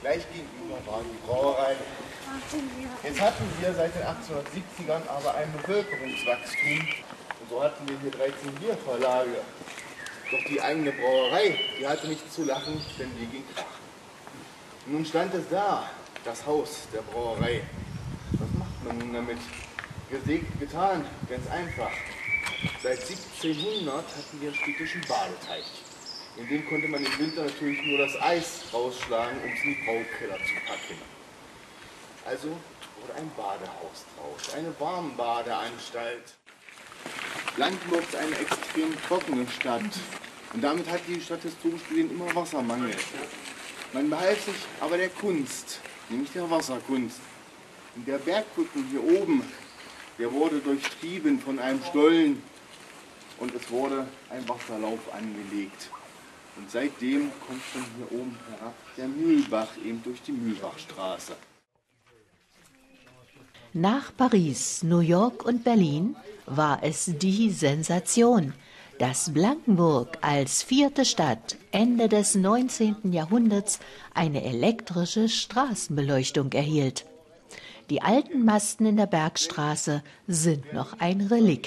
Gleich gegenüber waren die Brauereien. Jetzt hatten wir seit den 1870ern aber ein Bevölkerungswachstum. Und so hatten wir hier 13 Bierverlage. Doch die eigene Brauerei, die hatte nicht zu lachen, denn die ging krach. Und nun stand es da, das Haus der Brauerei. Was macht man nun damit? Gesägt, getan, ganz einfach. Seit 1700 hatten wir einen städtischen Badeteich. In dem konnte man im Winter natürlich nur das Eis rausschlagen, um es in die Braukeller zu packen. Also wurde ein Badehaus draus, eine Warmbadeanstalt. Blankenburg ist eine extrem trockene Stadt. Und damit hat die Stadt historisch gesehen immer Wassermangel. Man behalf sich aber der Kunst, nämlich der Wasserkunst. Und der Bergrücken hier oben, der wurde durchtrieben von einem Stollen und es wurde ein Wasserlauf angelegt. Und seitdem kommt von hier oben herab der Mühlbach, eben durch die Mühlbachstraße. Nach Paris, New York und Berlin war es die Sensation, dass Blankenburg als 4. Stadt Ende des 19. Jahrhunderts eine elektrische Straßenbeleuchtung erhielt. Die alten Masten in der Bergstraße sind noch ein Relikt.